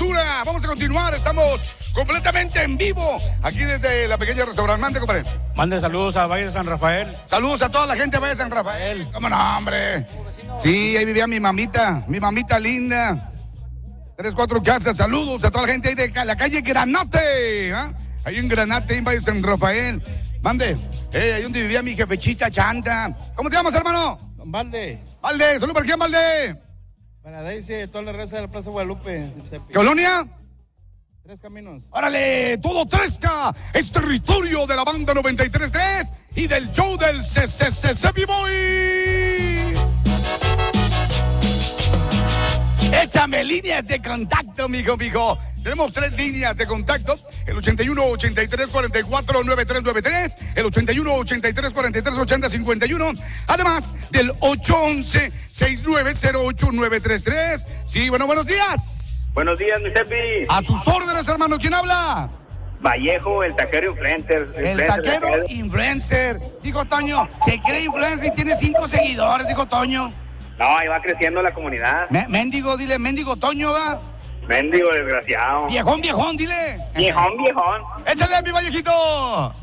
sabrosura. Vamos a continuar, estamos completamente en vivo aquí desde la pequeña restaurante. Mande, compadre. Mande saludos a Valle de San Rafael. Saludos a toda la gente de Valle de San Rafael. ¿Cómo no, hombre? Sí, ahí vivía mi mamita linda. 3, 4 casas. Saludos a toda la gente ahí de la calle Granate. ¿Eh? Ahí en Granate, en Valle de San Rafael. Mande. Ahí donde vivía mi jefechita chanta. ¿Cómo te llamas, hermano? Don Valde. Valde, salud para quién, Valde. Para Daisy, toda la raza de la Plaza Guadalupe. ¿Qué colonia? 3 Caminos. ¡Órale! Todo 3K es territorio de la banda 93.3 y del show del CCCC Boy. Échame líneas de contacto, mijo. Tenemos 3 líneas de contacto. El 81 83 44 9393, el 81 83 43 80 51, además del 811 6908 933. Sí, bueno, buenos días. Buenos días, mi Servi. A sus órdenes, hermano. ¿Quién habla? Vallejo, el taquero influencer. El taquero influencer. Dijo Toño, se cree influencer y tiene 5 seguidores, dijo Toño. No, ahí va creciendo la comunidad. Mendigo, dile, mendigo Toño, va. Mendigo desgraciado. Viejón, dile. Viejón. Échale, mi Vallejito.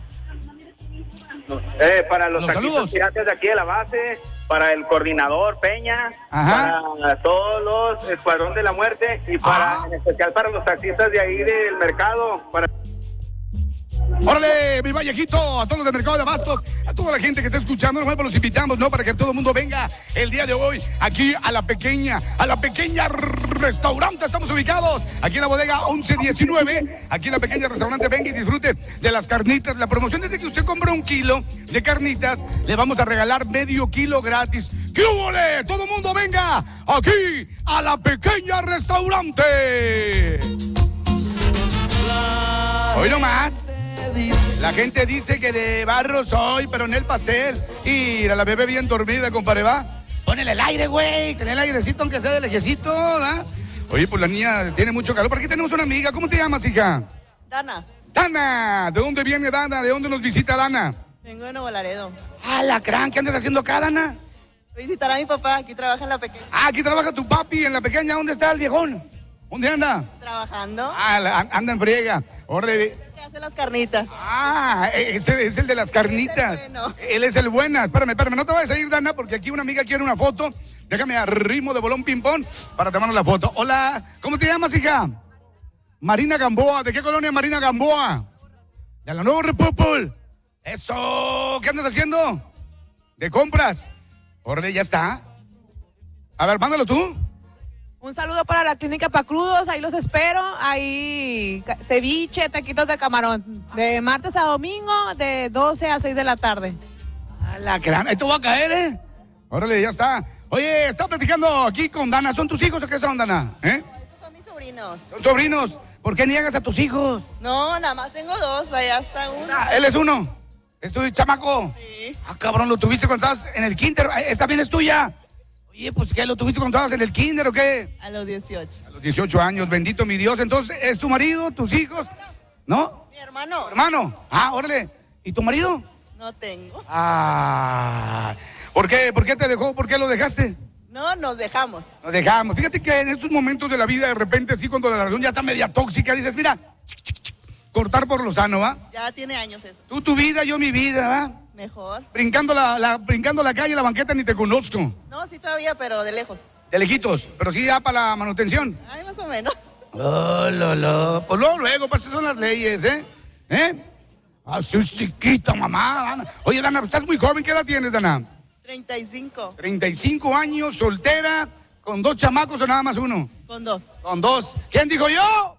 Para los saludos. taxistas de aquí de la base, para el coordinador Peña, Ajá. para todos los escuadrón de la muerte y para, en especial para los taxistas de ahí del mercado, para... Órale, mi Vallejito, a todos los del mercado de abastos, a toda la gente que está escuchando, nosotros los invitamos, ¿no? Para que todo el mundo venga el día de hoy aquí a la pequeña restaurante. Estamos ubicados aquí en la bodega 1119, aquí en la pequeña restaurante. Venga y disfrute de las carnitas. La promoción es de que usted compra 1 kilo de carnitas, le vamos a regalar medio kilo gratis. ¡Qué húbole! Todo el mundo venga aquí a la pequeña restaurante. Hoy nomás. La gente dice que de barro soy, pero en el pastel. Y la bebé bien dormida, compadre, va. Ponele el aire, güey. Ten el airecito, aunque sea de lejecito, ¿da? Oye, pues la niña tiene mucho calor. Por aquí tenemos una amiga. ¿Cómo te llamas, hija? Dana, Dana. ¿De dónde viene Dana? ¿De dónde nos visita Dana? vengo de Nuevo Laredo. ¡Ah, la crán! ¿Qué andas haciendo acá, Dana? Voy a visitar a mi papá, aquí trabaja en la pequeña. Ah, aquí trabaja tu papi en la pequeña. ¿Dónde está el viejón? ¿Dónde anda? ¿Trabajando? Ah, anda en friega. Órale. ¿Qué hace las carnitas? Ah, ese es el de las carnitas. Es el bueno. Él es el buena. Espérame, no te vayas a ir, Dana, porque aquí una amiga quiere una foto. Déjame a ritmo de bolón ping-pong para tomarnos la foto. Hola, ¿cómo te llamas, hija? Marina Gamboa. ¿De qué colonia Marina Gamboa? De la Nueva República. Eso, ¿qué andas haciendo? ¿De compras? Órale, ya está. A ver, mándalo tú. Un saludo para la clínica pa' crudos, ahí los espero, ahí ceviche, taquitos de camarón, de martes a domingo, de 12 a 6 de la tarde. A la gran, ahí te voy a caer, ¿eh? Órale, ya está. Oye, estaba platicando aquí con Dana. ¿Son tus hijos o qué son, Dana? Estos son mis sobrinos. ¿Son sobrinos? ¿Por qué niegas a tus hijos? No, nada más tengo 2, allá está uno. Ah, él es uno. ¿Es tu chamaco? Sí. Ah, cabrón, ¿lo tuviste cuando estabas en el kinder? ¿Esta bien es tuya? Oye, pues, ¿qué? ¿Lo tuviste cuando estabas en el kinder o qué? A los 18. A los 18 años, bendito mi Dios. Entonces, ¿es tu marido, tus hijos? ¿No? Mi hermano. ¿Tu hermano? Ah, órale. ¿Y tu marido? No tengo. Ah, ¿por qué? ¿Por qué te dejó? ¿Por qué lo dejaste? No, nos dejamos. Nos dejamos. Fíjate que en estos momentos de la vida, de repente, así, cuando la relación ya está media tóxica, dices, mira, cortar por lo sano, ¿va? Ya tiene años eso. Tú tu vida, yo mi vida, ¿va? Mejor. Brincando la calle, la banqueta, ni te conozco. No, sí todavía, pero de lejos. De lejitos, pero sí ya para la manutención. Ay, más o menos. Oh, Pues luego, pues esas son las leyes, ¿eh? Así es chiquita, mamá, Dana. Oye, Dana, estás muy joven. ¿Qué edad tienes, Dana? 35. 35 años, soltera, con 2 chamacos o nada más uno. Con 2. Con 2. ¿Quién dijo yo?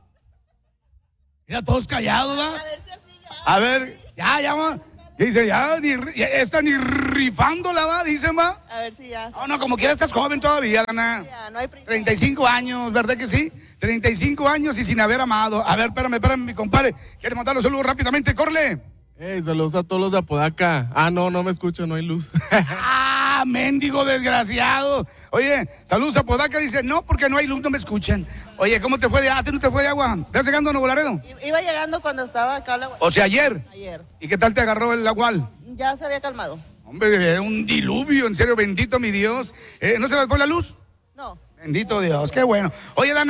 Mira, todos callados, ¿va? A ver si así ya. A ver, ya, dice, ya está ni rifándola, ¿va? Dicen, ¿va? A ver si ya. No, como quiera estás joven todavía, Dana. Ya, no hay prisa. 35 años, ¿verdad que sí? 35 años y sin haber amado. A ver, espérame, mi compadre. ¿Quieres mandar un saludo rápidamente? ¡Corle! Saludos a todos los de Apodaca. Ah, no me escucho, no hay luz. ¡Ah, mendigo desgraciado! Oye, saludos a Podaca. Dice, no, porque no hay luz, no me escuchan. Oye, ¿cómo te fue de agua? ¿A ti no te fue de agua? ¿Estás llegando a Nuevo Laredo? Iba llegando cuando estaba acá la... O sea, ayer. Ayer. ¿Y qué tal te agarró el agual? Ya se había calmado. Hombre, era un diluvio, en serio, bendito mi Dios. ¿No se les fue la luz? No. Bendito Dios, qué bueno. Oye, Dana.